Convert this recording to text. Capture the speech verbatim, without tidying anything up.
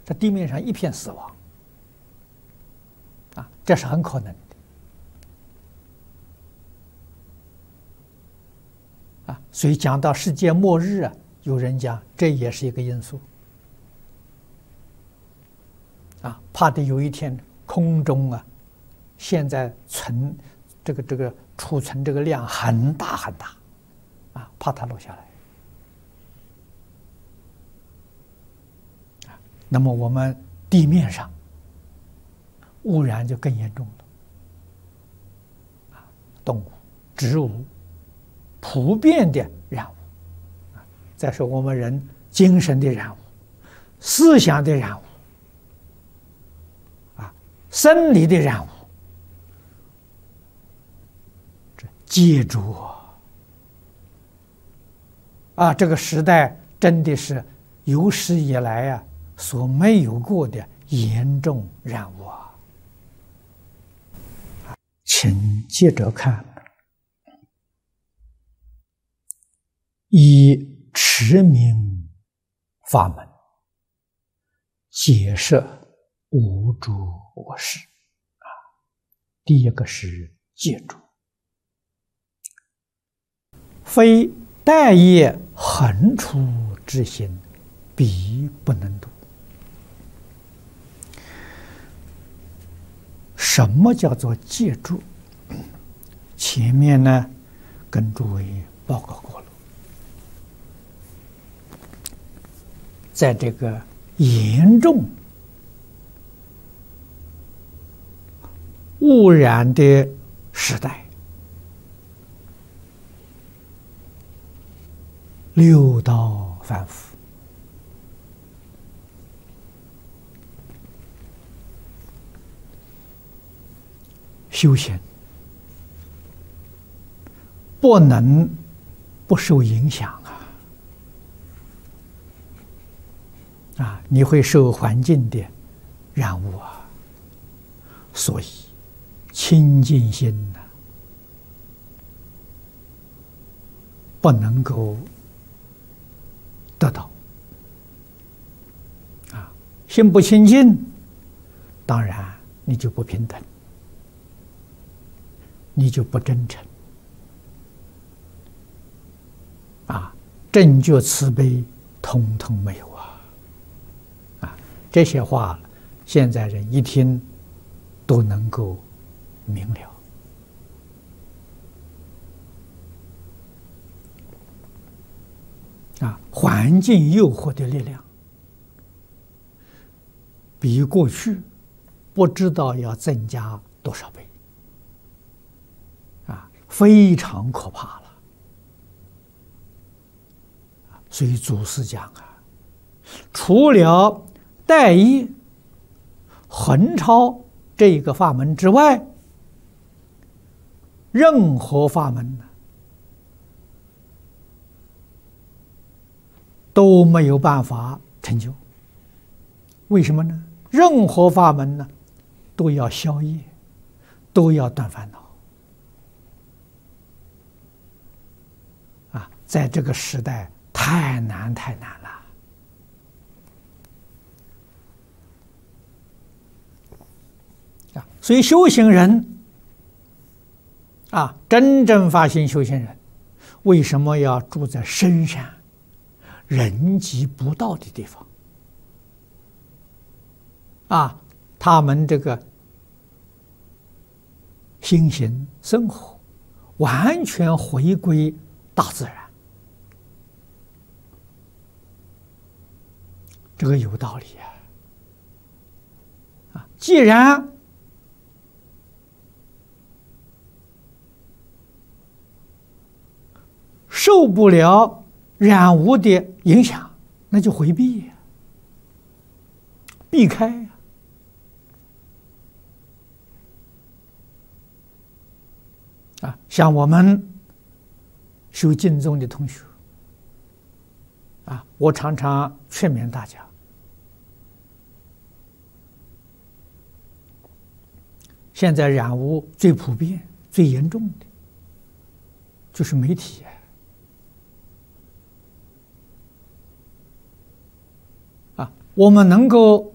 在地面上一片死亡啊，这是很可能的啊。所以讲到世界末日啊，有人讲这也是一个因素啊，怕的有一天空中啊，现在存这个这个储存这个量很大很大啊，怕它落下来。那么我们地面上污染就更严重了，啊，动物、植物普遍的染污，啊，再说我们人精神的染污、思想的染污，啊，生理的染污，这接住啊，这个时代真的是有史以来啊。所没有过的严重染污啊！请接着看，以持名法门解释无诸我事啊。第一个是戒住，非待业恒出之心，彼不能度。什么叫做戒住？前面呢，跟诸位报告过了，在这个严重污染的时代，六道反复。修行不能不受影响啊！啊，你会受环境的染污啊，所以清净心呢、啊，不能够得到啊，心不清净，当然你就不平等。你就不真诚啊，正觉慈悲通通没有啊！啊，这些话现在人一听都能够明了啊。环境诱惑的力量比过去不知道要增加多少倍。非常可怕了，所以祖师讲啊，除了代业、横超这个法门之外，任何法门呢都没有办法成就。为什么呢？任何法门呢都要消业，都要断烦恼。在这个时代太难太难了啊！所以修行人啊，真正发心修行人，为什么要住在深山、人迹不到的地方啊？他们这个心行生活完全回归大自然。这个有道理啊！啊，既然受不了染污的影响，那就回避呀、避开呀、啊！像我们修净宗的同学啊，我常常劝勉大家。现在染污最普遍、最严重的，就是媒体啊！我们能够